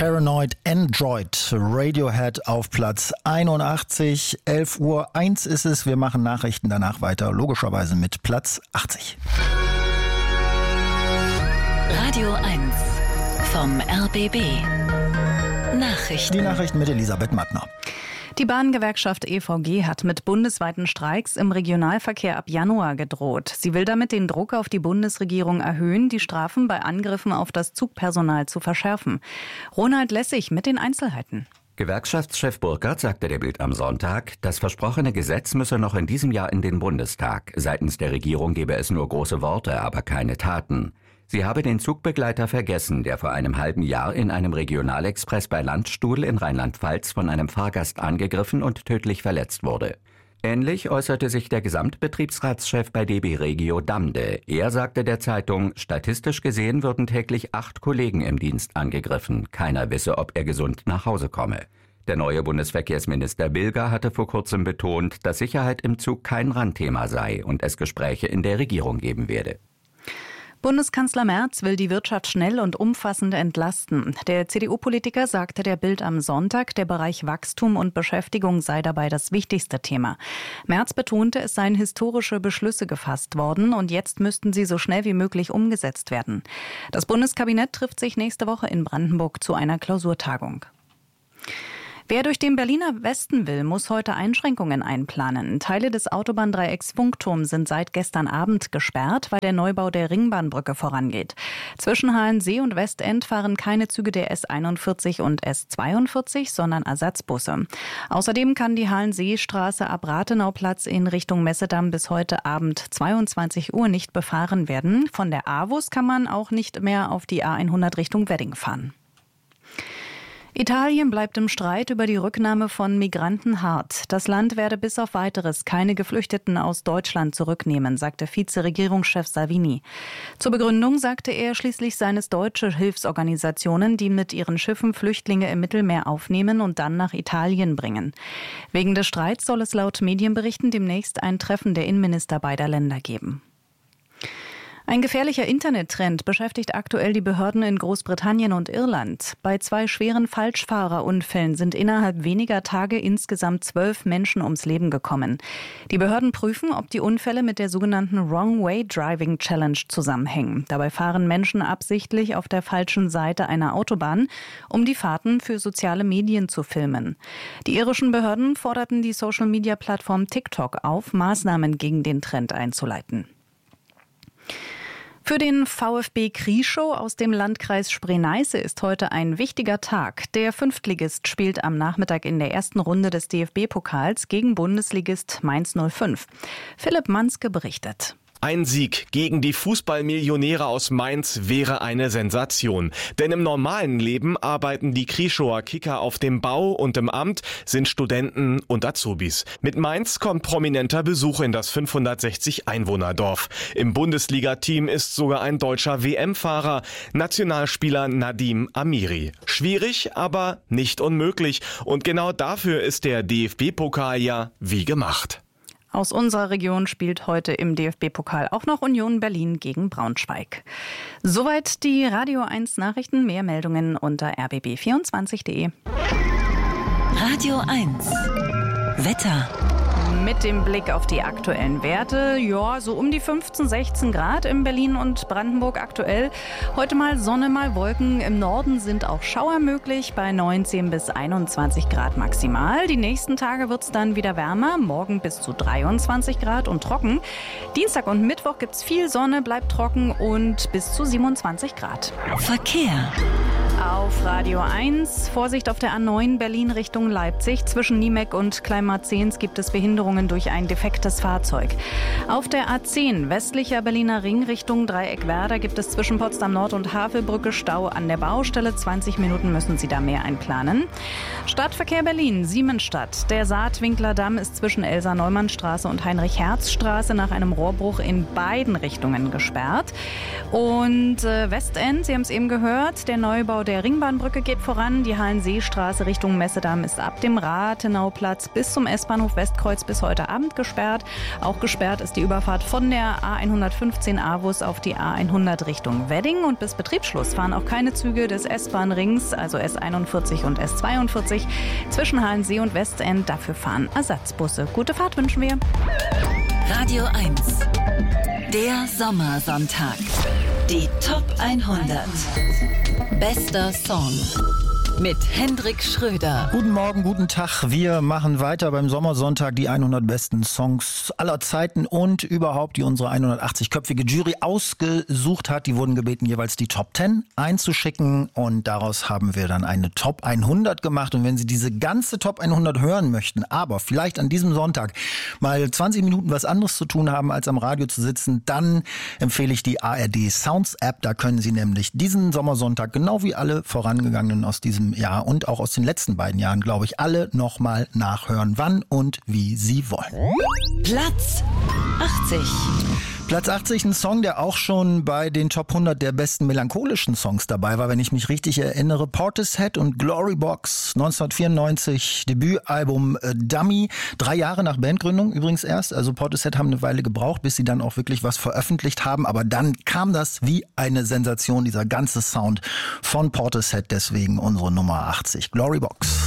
Paranoid Android, Radiohead auf Platz 81. 11:01 ist es. Wir machen Nachrichten danach weiter, logischerweise mit Platz 80. Radio 1 vom RBB. Nachrichten. Die Nachrichten mit Elisabeth Mattner. Die Bahngewerkschaft EVG hat mit bundesweiten Streiks im Regionalverkehr ab Januar gedroht. Sie will damit den Druck auf die Bundesregierung erhöhen, die Strafen bei Angriffen auf das Zugpersonal zu verschärfen. Ronald Lessig mit den Einzelheiten. Gewerkschaftschef Burkhardt sagte der Bild am Sonntag, das versprochene Gesetz müsse noch in diesem Jahr in den Bundestag. Seitens der Regierung gebe es nur große Worte, aber keine Taten. Sie habe den Zugbegleiter vergessen, der vor einem halben Jahr in einem Regionalexpress bei Landstuhl in Rheinland-Pfalz von einem Fahrgast angegriffen und tödlich verletzt wurde. Ähnlich äußerte sich der Gesamtbetriebsratschef bei DB Regio Damde. Er sagte der Zeitung, statistisch gesehen würden täglich 8 Kollegen im Dienst angegriffen. Keiner wisse, ob er gesund nach Hause komme. Der neue Bundesverkehrsminister Bilger hatte vor kurzem betont, dass Sicherheit im Zug kein Randthema sei und es Gespräche in der Regierung geben werde. Bundeskanzler Merz will die Wirtschaft schnell und umfassend entlasten. Der CDU-Politiker sagte der Bild am Sonntag, der Bereich Wachstum und Beschäftigung sei dabei das wichtigste Thema. Merz betonte, es seien historische Beschlüsse gefasst worden und jetzt müssten sie so schnell wie möglich umgesetzt werden. Das Bundeskabinett trifft sich nächste Woche in Brandenburg zu einer Klausurtagung. Wer durch den Berliner Westen will, muss heute Einschränkungen einplanen. Teile des Autobahndreiecks Funkturm sind seit gestern Abend gesperrt, weil der Neubau der Ringbahnbrücke vorangeht. Zwischen Halensee und Westend fahren keine Züge der S41 und S42, sondern Ersatzbusse. Außerdem kann die Halenseestraße ab Rathenauplatz in Richtung Messedamm bis heute Abend 22 Uhr nicht befahren werden. Von der AWUS kann man auch nicht mehr auf die A100 Richtung Wedding fahren. Italien bleibt im Streit über die Rücknahme von Migranten hart. Das Land werde bis auf Weiteres keine Geflüchteten aus Deutschland zurücknehmen, sagte Vizeregierungschef Salvini. Zur Begründung sagte er, schließlich seien es deutsche Hilfsorganisationen, die mit ihren Schiffen Flüchtlinge im Mittelmeer aufnehmen und dann nach Italien bringen. Wegen des Streits soll es laut Medienberichten demnächst ein Treffen der Innenminister beider Länder geben. Ein gefährlicher Internettrend beschäftigt aktuell die Behörden in Großbritannien und Irland. Bei 2 schweren Falschfahrerunfällen sind innerhalb weniger Tage insgesamt 12 Menschen ums Leben gekommen. Die Behörden prüfen, ob die Unfälle mit der sogenannten Wrong Way Driving Challenge zusammenhängen. Dabei fahren Menschen absichtlich auf der falschen Seite einer Autobahn, um die Fahrten für soziale Medien zu filmen. Die irischen Behörden forderten die Social-Media-Plattform TikTok auf, Maßnahmen gegen den Trend einzuleiten. Für den VfB Krieschow aus dem Landkreis Spree-Neiße ist heute ein wichtiger Tag. Der Fünftligist spielt am Nachmittag in der ersten Runde des DFB-Pokals gegen Bundesligist Mainz 05. Philipp Manske berichtet. Ein Sieg gegen die Fußballmillionäre aus Mainz wäre eine Sensation. Denn im normalen Leben arbeiten die Krieschower Kicker auf dem Bau und im Amt sind Studenten und Azubis. Mit Mainz kommt prominenter Besuch in das 560 Einwohnerdorf. Im Bundesliga-Team ist sogar ein deutscher WM-Fahrer, Nationalspieler Nadim Amiri. Schwierig, aber nicht unmöglich. Und genau dafür ist der DFB-Pokal ja wie gemacht. Aus unserer Region spielt heute im DFB-Pokal auch noch Union Berlin gegen Braunschweig. Soweit die Radio 1 Nachrichten. Mehr Meldungen unter rbb24.de. Radio 1 Wetter. Mit dem Blick auf die aktuellen Werte, ja, so um die 15, 16 Grad in Berlin und Brandenburg aktuell. Heute mal Sonne, mal Wolken. Im Norden sind auch Schauer möglich bei 19 bis 21 Grad maximal. Die nächsten Tage wird es dann wieder wärmer, morgen bis zu 23 Grad und trocken. Dienstag und Mittwoch gibt es viel Sonne, bleibt trocken und bis zu 27 Grad. Verkehr. Auf Radio 1, Vorsicht auf der A9 Berlin Richtung Leipzig. Zwischen Niemek und Kleinmarzens gibt es Behinderungen durch ein defektes Fahrzeug. Auf der A10 westlicher Berliner Ring Richtung Dreieckwerder gibt es zwischen Potsdam Nord und Havelbrücke Stau an der Baustelle. 20 Minuten müssen Sie da mehr einplanen. Stadtverkehr Berlin, Siemensstadt. Der Saatwinkler Damm ist zwischen Elsa-Neumann-Straße und Heinrich-Herz-Straße nach einem Rohrbruch in beiden Richtungen gesperrt. Und Westend, Sie haben es eben gehört, der Neubau der Ringbahnbrücke geht voran. Die Hallenseestraße Richtung Messedamm ist ab dem Rathenauplatz bis zum S-Bahnhof Westkreuz bis heute Abend gesperrt. Auch gesperrt ist die Überfahrt von der A115 Avus auf die A100 Richtung Wedding. Und bis Betriebsschluss fahren auch keine Züge des S-Bahn-Rings, also S41 und S42, zwischen Hallensee und Westend. Dafür fahren Ersatzbusse. Gute Fahrt wünschen wir. Radio 1. Der Sommersonntag. Die Top 100. Bester Song. Mit Hendrik Schröder. Guten Morgen, guten Tag. Wir machen weiter beim Sommersonntag die 100 besten Songs aller Zeiten und überhaupt, die unsere 180-köpfige Jury ausgesucht hat. Die wurden gebeten, jeweils die Top 10 einzuschicken und daraus haben wir dann eine Top 100 gemacht. Und wenn Sie diese ganze Top 100 hören möchten, aber vielleicht an diesem Sonntag mal 20 Minuten was anderes zu tun haben, als am Radio zu sitzen, dann empfehle ich die ARD Sounds App. Da können Sie nämlich diesen Sommersonntag, genau wie alle vorangegangenen aus diesem Jahr und auch aus den letzten beiden Jahren, glaube ich, alle nochmal nachhören, wann und wie Sie wollen. Platz 80. Platz 80, ein Song, der auch schon bei den Top 100 der besten melancholischen Songs dabei war, wenn ich mich richtig erinnere. Portishead und Glorybox, 1994, Debütalbum Dummy. 3 Jahre nach Bandgründung übrigens erst. Also Portishead haben eine Weile gebraucht, bis sie dann auch wirklich was veröffentlicht haben. Aber dann kam das wie eine Sensation, dieser ganze Sound von Portishead. Deswegen unsere Nummer 80, Glorybox.